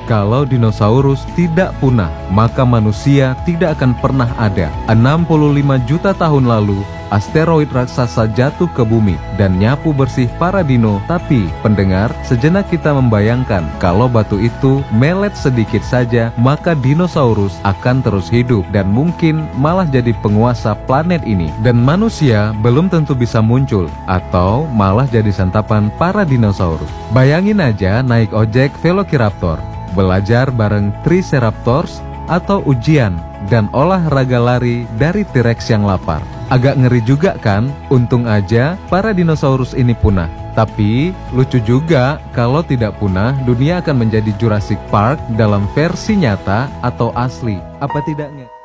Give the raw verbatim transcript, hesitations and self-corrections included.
Kalau dinosaurus tidak punah, maka manusia tidak akan pernah ada. enam puluh lima juta tahun lalu, asteroid raksasa jatuh ke bumi dan nyapu bersih para dino. Tapi, pendengar, sejenak kita membayangkan kalau batu itu melet sedikit saja, maka dinosaurus akan terus hidup dan mungkin malah jadi penguasa planet ini. Dan manusia belum tentu bisa muncul atau malah jadi santapan para dinosaurus. Bayangin aja naik ojek Velociraptor, belajar bareng Triceratops, atau ujian dan olahraga lari dari T-Rex yang lapar. Agak ngeri juga kan? Untung aja para dinosaurus ini punah. Tapi lucu juga kalau tidak punah, dunia akan menjadi Jurassic Park dalam versi nyata atau asli. Apa tidaknya?